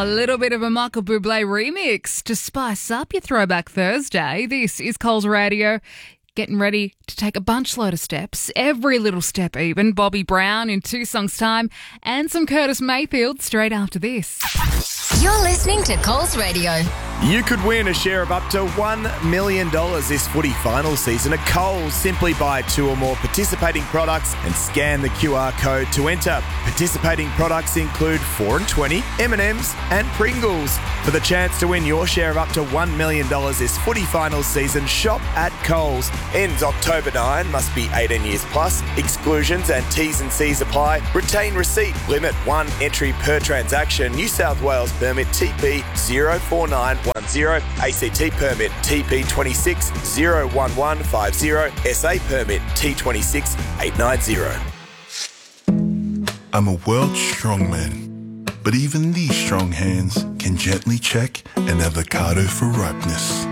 A little bit of a Michael Bublé remix to spice up your Throwback Thursday. This is Coles Radio. Getting ready to take a bunch load of steps, every little step even. Bobby Brown in 2 songs' time and some Curtis Mayfield straight after this. You're listening to Coles Radio. You could win a share of up to $1 million this footy final season at Coles. Simply buy 2 or more participating products and scan the QR code to enter. Participating products include 4 and 20, M&M's and Pringles. For the chance to win your share of up to $1 million this footy final season, shop at Coles. Ends October 9, must be 18 years plus. Exclusions and T's and C's apply. Retain receipt. Limit 1 entry per transaction. New South Wales permit TP 04910. ACT permit TP 26 01150. SA permit T26 890. I'm a world strongman, but even these strong hands can gently check an avocado for ripeness.